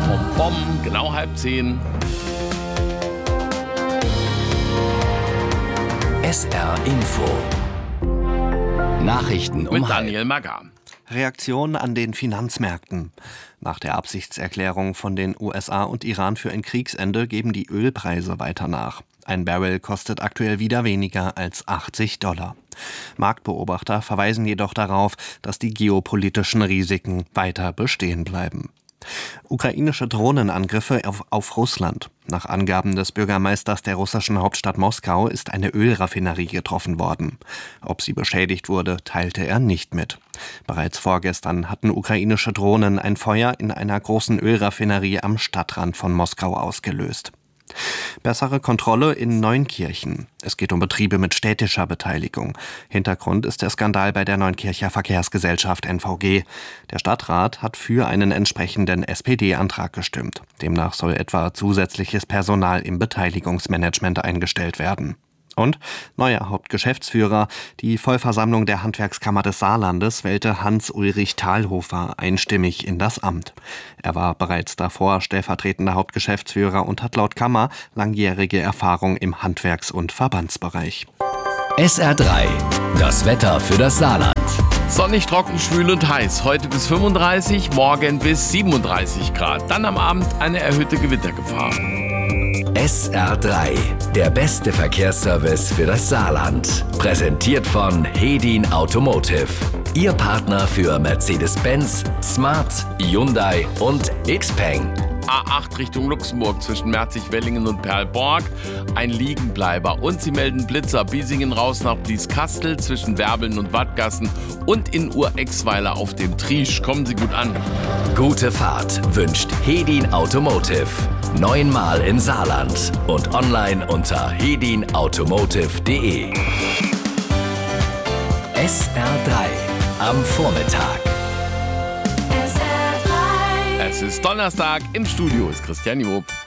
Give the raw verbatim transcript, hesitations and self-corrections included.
Bom, bom, genau halb zehn. S R Info. Nachrichten um Mit Daniel Magar. Reaktion an den Finanzmärkten. Nach der Absichtserklärung von den U S A und Iran für ein Kriegsende geben die Ölpreise weiter nach. Ein Barrel kostet aktuell wieder weniger als achtzig Dollar. Marktbeobachter verweisen jedoch darauf, dass die geopolitischen Risiken weiter bestehen bleiben. Ukrainische Drohnenangriffe auf, auf Russland. Nach Angaben des Bürgermeisters der russischen Hauptstadt Moskau ist eine Ölraffinerie getroffen worden. Ob sie beschädigt wurde, teilte er nicht mit. Bereits vorgestern hatten ukrainische Drohnen ein Feuer in einer großen Ölraffinerie am Stadtrand von Moskau ausgelöst. Bessere Kontrolle in Neunkirchen. Es geht um Betriebe mit städtischer Beteiligung. Hintergrund ist der Skandal bei der Neunkircher Verkehrsgesellschaft N V G. Der Stadtrat hat für einen entsprechenden S P D-Antrag gestimmt. Demnach soll etwa zusätzliches Personal im Beteiligungsmanagement eingestellt werden. Und neuer Hauptgeschäftsführer. Die Vollversammlung der Handwerkskammer des Saarlandes wählte Hans-Ulrich Thalhofer einstimmig in das Amt. Er war bereits davor stellvertretender Hauptgeschäftsführer und hat laut Kammer langjährige Erfahrung im Handwerks- und Verbandsbereich. S R drei. Das Wetter für das Saarland. Sonnig, trocken, schwül und heiß. Heute bis fünfunddreißig, morgen bis siebenunddreißig Grad. Dann am Abend eine erhöhte Gewittergefahr. S R drei. Der beste Verkehrsservice für das Saarland. Präsentiert von Hedin Automotive. Ihr Partner für Mercedes-Benz, Smart, Hyundai und Xpeng. A acht Richtung Luxemburg zwischen Merzig-Wellingen und Perlborg. Ein Liegenbleiber. Und sie melden Blitzer. Biesingen raus nach Blieskastel zwischen Werbeln und Wattgassen und in Urexweiler auf dem Triesch. Kommen Sie gut an. Gute Fahrt wünscht Hedin Automotive. Neunmal im Saarland und online unter hedin automotive punkt de. S R drei am Vormittag. Es ist Donnerstag, im Studio ist Christian Job.